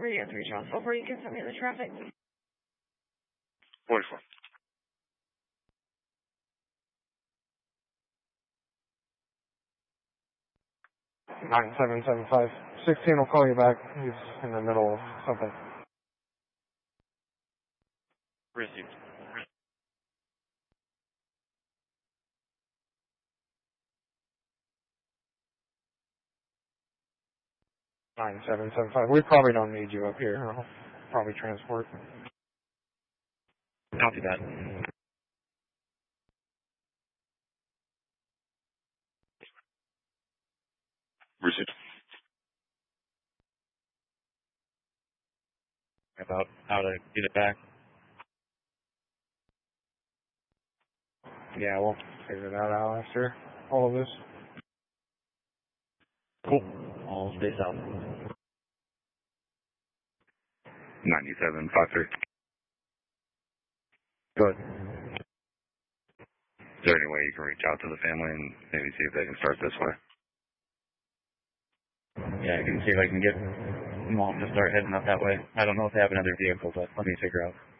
Radio 3 Charles over. You can send me the traffic. 44. Nine 775. 16 will call you back. He's in the middle of something. Received. Nine 775. We probably don't need you up here. I'll probably transport. Copy that. Received. About how to get it back. Yeah, we'll figure that out after all of this. Cool. I'll stay south. 9753. Good. Is there any way you can reach out to the family and maybe see if they can start this way? Yeah, I can see if I can get them all to start heading up that way. I don't know if they have another vehicle, but let me figure out.